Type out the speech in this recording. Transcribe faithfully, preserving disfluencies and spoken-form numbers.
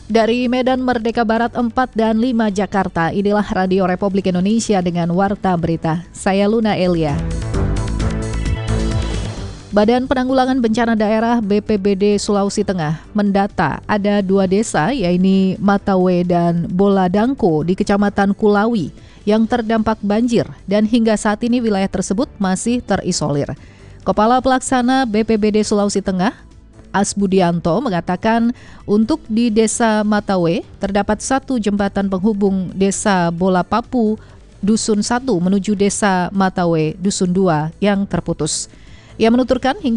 Dari Medan Merdeka Barat empat dan lima Jakarta, inilah Radio Republik Indonesia dengan Warta Berita. Saya Luna Elia. Badan Penanggulangan Bencana Daerah B P B D Sulawesi Tengah mendata ada dua desa, yaitu Matawe dan Boladangko di Kecamatan Kulawi yang terdampak banjir dan hingga saat ini wilayah tersebut masih terisolir. Kepala Pelaksana B P B D Sulawesi Tengah, Asbudianto, mengatakan untuk di Desa Matawe terdapat satu jembatan penghubung Desa Bolapapu Dusun satu menuju Desa Matawe Dusun dua yang terputus. Ia menuturkan hingga